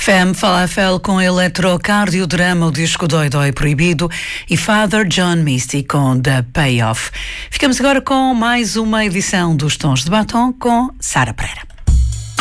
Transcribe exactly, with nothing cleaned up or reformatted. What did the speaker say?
Femme Falafel com Eletrocardiodrama, o disco Dói Dói Proibido, e Father John Misty com The Payoff. Ficamos agora com mais uma edição dos Tons de Batom com Sara Pereira.